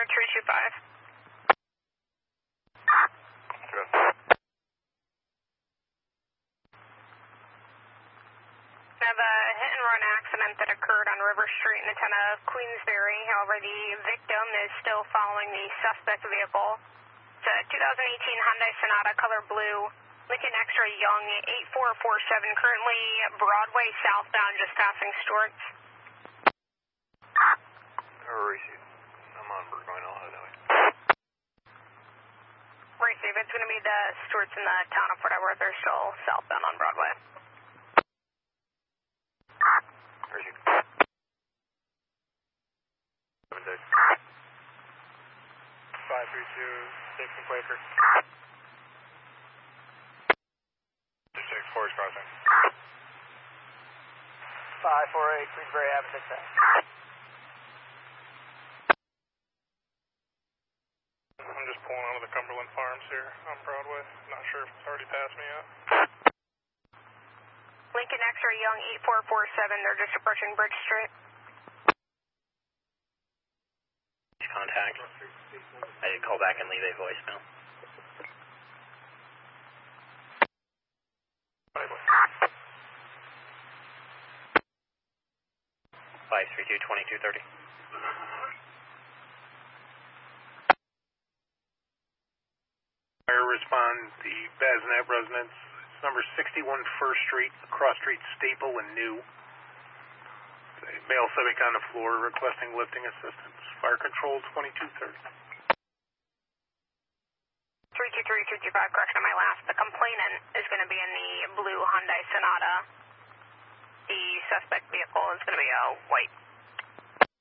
325. Good. I have a hit-and-run accident that occurred on River Street in the town of Queensbury. However, the victim is still following the suspect vehicle. It's a 2018 Hyundai Sonata, color blue, Lincoln X-Ray Young 8447, currently Broadway southbound, just passing Stewart's. Receive. I'm on Burgoyne, Illinois. Receive. It's going to be the Stewart's in the town of Fort Edward. They're still southbound on Broadway. Receive. 7 days. 532, Dixon Quaker. 6 Forest Crossing. 548, Queensbury Avenue, 6. I'm just pulling out of the Cumberland Farms here on Broadway. Not sure if it's already passed me yet. Lincoln X-Ray Young 8447. They're just approaching Bridge Street. Contact. I did call back and leave a voicemail. 532-2230. Fire respond, the Bazinet residence, number 61 First Street, Cross Street, Staple and New. A male civic on the floor requesting lifting assistance. Fire control 2230. 323-225, correction on my last. The complainant is going to be in the blue Hyundai Sonata. The suspect vehicle is going to be a white